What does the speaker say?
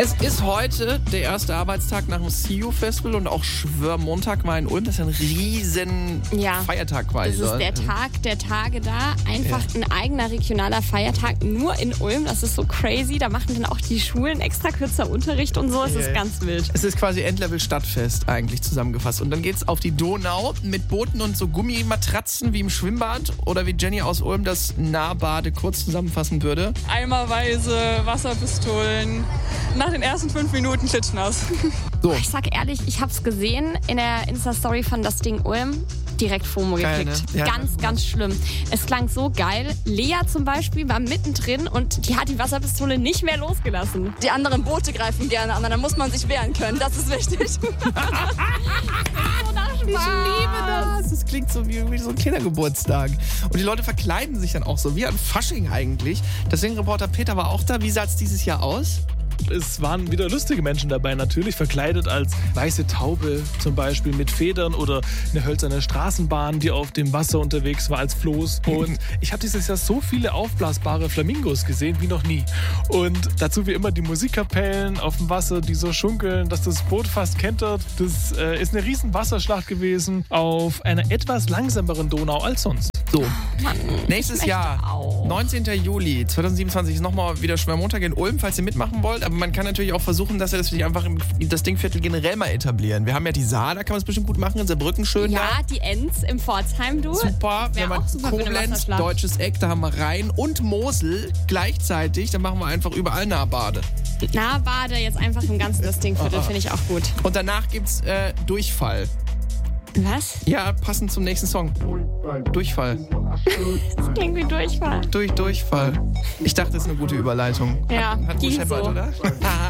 Es ist heute der erste Arbeitstag nach dem CU-Festival und auch Schwörmontag war in Ulm. Das ist ein riesen Feiertag quasi. Das ist der Tag der Tage da. Einfach ein eigener regionaler Feiertag nur in Ulm. Das ist so crazy. Da machen dann auch die Schulen extra kürzer Unterricht und so. Es ist ganz wild. Es ist quasi Endlevel-Stadtfest eigentlich zusammengefasst. Und dann geht's auf die Donau mit Booten und so Gummimatratzen wie im Schwimmbad oder wie Jenny aus Ulm das Nahbade kurz zusammenfassen würde. Eimerweise Wasserpistolen. Nach den ersten 5 Minuten klitschnass. So. Ich sag ehrlich, ich hab's gesehen in der Insta-Story von das Ding Ulm. Direkt FOMO Geil, gekriegt. ne? Ja, ganz schlimm. Es klang so geil. Lea zum Beispiel war mittendrin und die hat die Wasserpistole nicht mehr losgelassen. Die anderen Boote greifen gerne an, dann muss man sich wehren können. Das ist wichtig. Ich liebe das. Das klingt so wie so ein Kindergeburtstag. Und die Leute verkleiden sich dann auch so, wie an Fasching eigentlich. Deswegen Reporter Peter war auch da. Wie sah es dieses Jahr aus? Es waren wieder lustige Menschen dabei, natürlich verkleidet als weiße Taube zum Beispiel mit Federn oder eine hölzerne Straßenbahn, die auf dem Wasser unterwegs war als Floß. Und ich habe dieses Jahr so viele aufblasbare Flamingos gesehen wie noch nie. Und dazu wie immer die Musikkapellen auf dem Wasser, die so schunkeln, dass das Boot fast kentert. Das ist eine riesen Wasserschlacht gewesen auf einer etwas langsameren Donau als sonst. So, nächstes Jahr, 19. Juli 2027 ist nochmal wieder Schwörmontag in Ulm, falls ihr mitmachen wollt. Aber man kann natürlich auch versuchen, dass wir das einfach das Dingviertel generell mal etablieren. Wir haben ja die Saar, da kann man es bestimmt gut machen, in Saarbrücken schön. Ja, die Enz im Pforzheim, du. Super, wenn man Koblenz, Deutsches Eck, da haben wir Rhein und Mosel gleichzeitig. Dann machen wir einfach überall Nahbade. Nahbade, jetzt einfach im ganzen das Dingviertel, finde ich auch gut. Und danach gibt's Durchfall. Was? Ja, passend zum nächsten Song. Durchfall. Das klingt wie Durchfall. Durchfall. Ich dachte, das ist eine gute Überleitung. Ja, Hat ging gescheppert, so. oder?